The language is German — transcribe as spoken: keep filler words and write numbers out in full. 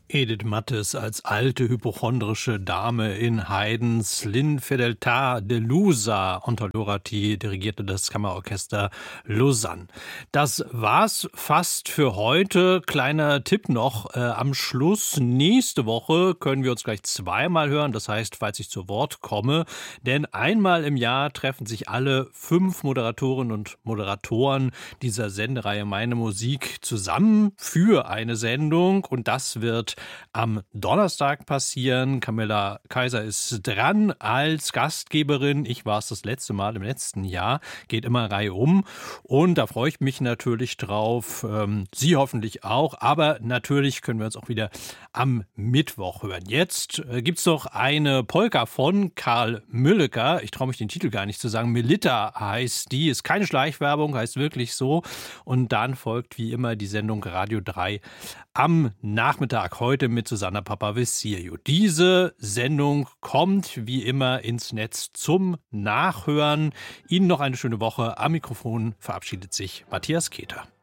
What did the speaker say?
Edith Mattes als alte hypochondrische Dame in Haydns L'Infedeltà delusa unter Lorati dirigierte das Kammerorchester Lausanne. Das war's fast für heute. Kleiner Tipp noch äh, am Schluss. Nächste Woche können wir uns gleich zweimal hören. Das heißt, falls ich zu Wort komme. Denn einmal im Jahr treffen sich alle fünf Moderatorinnen und Moderatoren dieser Sendereihe Meine Musik zusammen für eine Sendung. Und das wird am Donnerstag passieren. Camilla Kaiser ist dran als Gastgeberin. Ich war es das letzte Mal im letzten Jahr. Geht immer Reihe um. Und da freue ich mich natürlich drauf. Ähm, Sie hoffentlich auch. Aber natürlich können wir uns auch wieder am Mittwoch hören. Jetzt äh, gibt es noch eine Polka von Karl Mülleker. Ich traue mich den Titel gar nicht zu sagen. Melitta heißt die. Ist keine Schleichwerbung, heißt wirklich so. Und dann folgt wie immer die Sendung Radio drei am Nachmittag. Heute mit Susanna Papavissiou. Diese Sendung kommt wie immer ins Netz zum Nachhören. Ihnen noch eine schöne Woche. Am Mikrofon verabschiedet sich Matthias Keter.